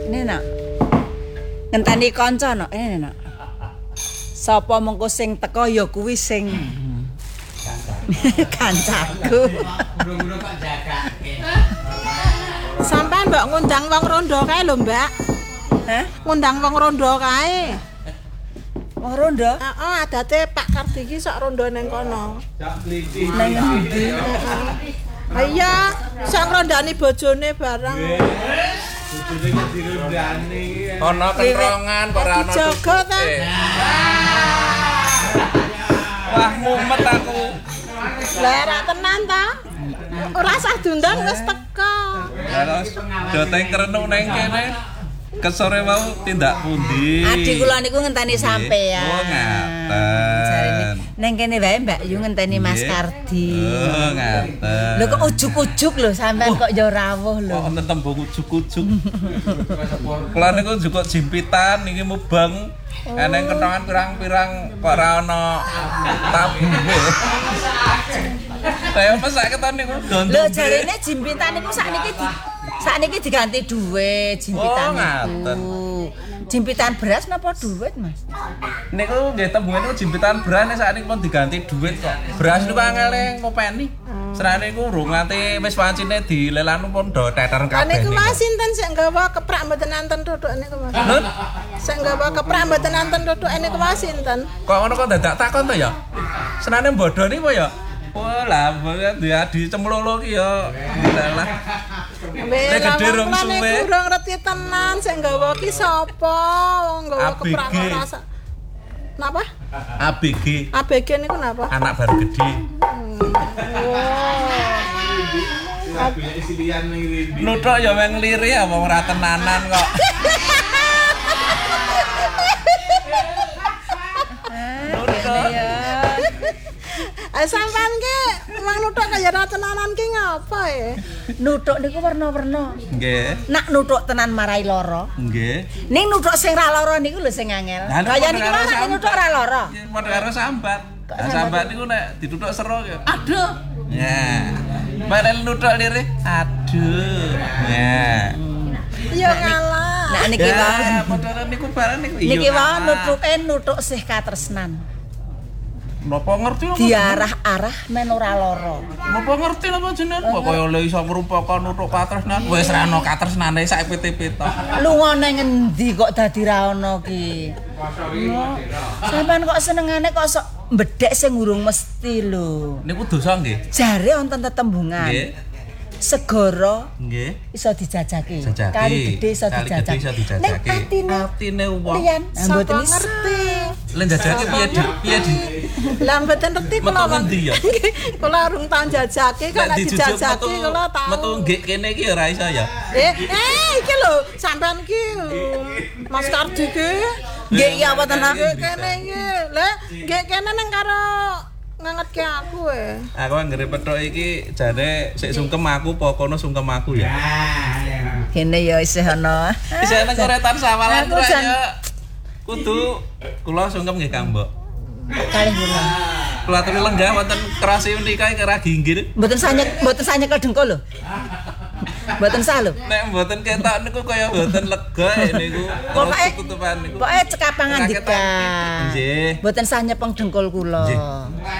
Ini nak. Ngenteni kanca nak. Ini nak. Sapa mengko sing teko ya kuwi sing kancaku. Burung-burung kok jagake. Sampeyan mbok ngundang wong rondo kae lho, Mbak. Hah? Ngundang wong rondo kae. Wong rondo? Heeh, adate Pak Kardi iki sok rondo ning kono. Nang endi? Iya, sok ngrondani bojone bareng. Bojone kok dirundani iki. Ana kentrongan kok ora ana Dijaga ta? Wah, mumet aku. Lah ra tenan ta? Ora usah diundang wis teko. Terus doteng krenuk nang kene. Kesore mau tindak pundi? Adik kula niku ngenteni sampean. Oh, ngaten. Neng kene wae Mbak Yu ngenteni Mas Nggih. Kardi. Oh, ngaten. Lho kok ujuk-ujuk lho sampean kok ya rawuh lho. Kok nenten tembung ujuk-ujuk. Kula niku juga jimpitan iki mubang. Eneng kentongan pirang-pirang kok ora ana tabune. Saya pas sak keton niku gondong. Lho jarene jimpitan niku sakniki diganti dhuwit jimpitan Oh, ngaten. niku. Jimpitan beras napa dhuwit, Mas? Niku nggih tembunge niku jimpitan beras nek sakniki pun diganti dhuwit kok. Beras niku angele ngopeni. Serane niku rung nganti wis wancine dilelan pun do teter Lah kabeh. niku Mas sinten sing nggawa keprak mboten nanten tutuk niku Mas. Sing nggawa keprak mboten nanten tutuk niku Mas sinten? Kok ngono kok dadak takon to ya? Senane bodoni apa ya? Wah, lah di cemlolo ki ya. Dilelah. Nek gedhe rong suwe. Kurang ngerti tenan sing nggawa ki sapa? Wong nggawa keprak ABG. rasa. Napa? ABG, ABG niku napa? anak baru gede. Isilian ning rindi. Nuthuk ya weng liri apa ora tenanan kok. Sampean ki mang nutuk kaya ra tenanan ki ngapa ya? Nuthuk niku warna-warna. Nggih. Nak nuthuk tenan marai lara. Nggih. Ning nuthuk sing ra lara niku lho sing angel. Lah, niku Kaya padha niku karo nek sambat. nuthuk ra lara. Nggih, padha karo sambat. Nah, sambat niku nek dituthuk sero ya. Aduh. Ya. Nek nuthuk liri, aduh. Ya. Ya ngalah. Nah niki wae. Ya, padha niku barang niku Niki wae ngalah. nuthuke nuthuk sih katresnan. Napa ngerti apa? Diarah-arah men ora lara. Napa ngerti apa jenengan? Kok kaya lho iso ngrupakan nuthuk katresnan. Wis ra ono katresnane sak PTP to. Lunga nang endi kok dadi ra ono ki? Sampeyan kok senengane kok sok mbedhek sing urung mesti lho. Niku dosa nggih. Jare wonten tetembungan. Nggih. Segara Nggih. iso dijajaki. Jajaki. Kali gedhe iso Kali gedhe dijajaki. iso dijajaki. Ning atine Atine wong. liyan Sapa mboten ngerti? Lah jajake piye di? Lah mboten ngerti kula. Metu ngendi ya? Kula urung tau jajake kok nek dijajaki kula tau. Metu nggih kene iki ora iso ya. Iki lho sampean ki Mas Kardi ki. nggih iya apa tenan? Nggih kene iki. Lah nggih kene nang karo ngangetke aku Aku anggere petok iki jane sik sungkem aku apa kono sungkem aku ya. Kene ya isih ana. Bisa nang koretan sawalan Aku kok jan- ya. Kudu kula sungkem nggih Kang Mbok. Kalih kula. Kula aturi lenggah wonten kerasi menika kira ginggir. Mboten sanya ke dengkul lho. Mboten sah lho. Nek mboten ketok niku kaya mboten lega niku. Pokoke Terus kutupan niku. pokoke cekapangan Raketan. dika. Nggih. Mboten sah nyepeng dengkul kula. Nggih.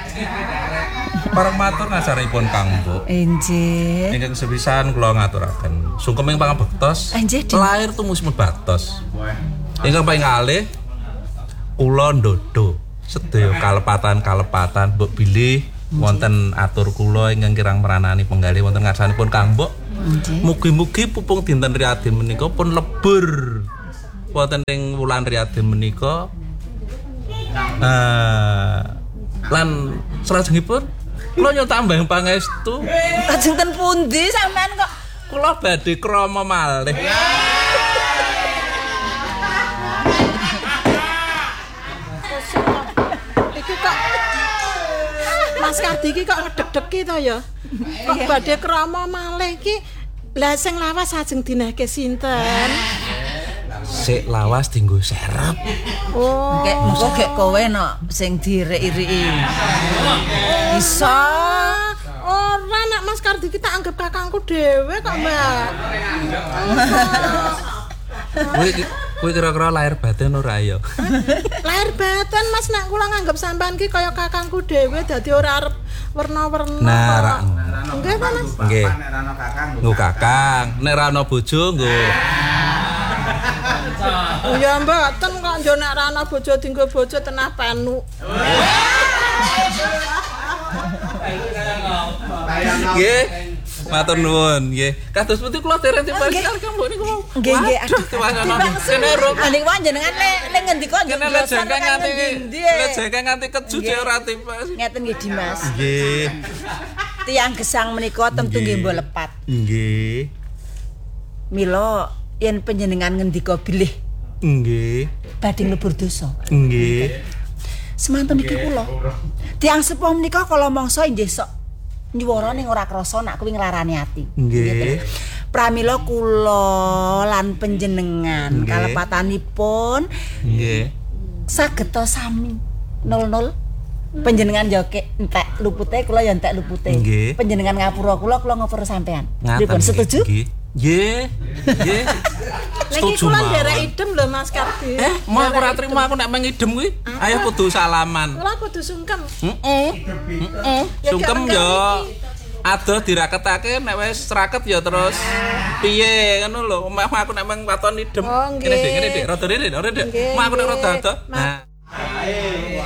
Parang matur ngasaripun Kang Mbok. Nggih. Ingkang sepisan kula ngaturaken. Sungkeming pangabektos. Nggih, Dik. Lahir tumus mebatos. Ingkang paling kalih kula ndodo sedaya kalepatan-kalepatan mbok bilih wonten atur kula ingkang kirang meranani penggalih wonten ngarsanipun Kang Mbok. Nggih. Mugi-mugi pupung dinten Riyadin menika pun lebur wonten ing wulan Riyadin menika. Lan salajengipun kula nyuwun tambah pangestu. Lajeng ten pundi sampean kok? Kula badhe krama malih. iki kok Mas Kardi iki kok ngedeg-degi to ya. Kok badhe krama malih iki. Lah sing lawas ajeng dinehke sinten? Sik lawas dinggo serep. Oh. Kek mengko gek kowe no sing direk-iriki. Iso. Ora nek Mas Kardi kita anggap kakangku dhewe kok, Mbak. Kuwi kira-kira lahir batin ora ya? Lahir batin Mas nek kula nganggep sampean ki kaya kakangku dhewe dadi ora arep werna-werna. Nah, ra. Nggih ta Mas? Nggih. Nggo kakang, nek ra ana bojo nggo. Oh ya mboten kok njo nek ra ana bojo dienggo bojo tenah penu. Nggih. Matur nuwun, nggih. Kados pundi kula dereng dipasar kanggo niku. Nggih nggih aduh. Kene ro. Aning panjenengan le ngendika Kene le jengkang nganti le jengkang nganti keju dhewe ora tipas. ngeten nggih Dimas. Nggih. Tiang gesang menika tentu nggih mbok lepat. Nggih. Mila yen panjenengan ngendika bilih Nggih. badhe nglebur dosa. Nggih. Semanten iki kula. Tiang sepuh menika kala mangsa inggih sok nyuwara ning ora krasa nak kuwi nglarani ati. Nggih. Pramila kula lan panjenengan Nggih. kalepatanipun Nggih. saged to sami 00 panjenengan joke entek lupute kula ya entek lupute. Nggih. Panjenengan ngapura kula ngapura sampean. Ngaten, Pripun setuju? Nggih. Nggih. Nggih. Niki kula nderek idem lho Mas Kardi. Mau aku ora trimo aku nek mengidem kuwi. Ayo kudu salaman. Kula kudu sungkem. Heeh. Sungkem yo. Adoh diraketake nek wis raket ya terus piye ngono lho. Omah aku nek meng waton idem. Oh, nggih. Ngene Dik, rada rene, ora Dik. Nggih, Mak aku nek nggih. rada ado. Mas- Nah.